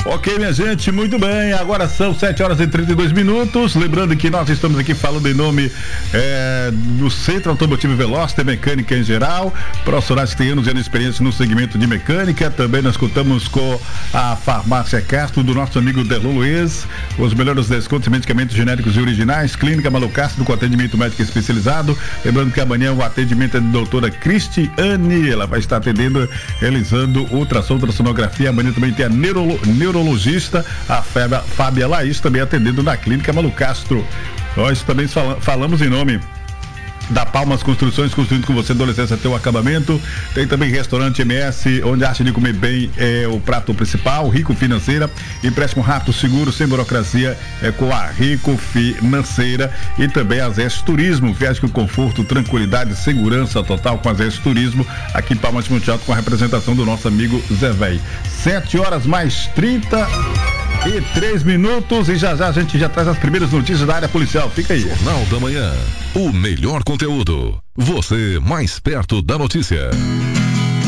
Ok, minha gente, muito bem, agora são 7h32. Lembrando que nós estamos aqui falando em nome do Centro Automotivo Veloster, mecânica em geral, profissionais que têm anos de experiência no segmento de mecânica. Também nós contamos com a Farmácia Castro, do nosso amigo Delon Luiz, os melhores descontos em medicamentos genéricos e originais. Clínica Malu Castro, com atendimento médico especializado. Lembrando que amanhã o atendimento é da doutora Cristiane, ela vai estar atendendo, realizando ultrassom, ultrassonografia. Amanhã também tem a neurologista, a Fábia Laís, também atendendo na Clínica Malu Castro. Nós também falamos em nome da Palmas Construções, construindo com você adolescência até o acabamento. Tem também restaurante MS, onde a arte de comer bem é o prato principal. Rico Financeira, empréstimo rápido, seguro, sem burocracia, com a Rico Financeira. E também a Zeste Turismo, viagem com conforto, tranquilidade, segurança total com a Zeste Turismo, aqui em Palmas de Monte Alto, com a representação do nosso amigo Zé Véi. 7h33 e já a gente já traz as primeiras notícias da área policial. Fica aí. Jornal da Manhã, o melhor conteúdo, você mais perto da notícia.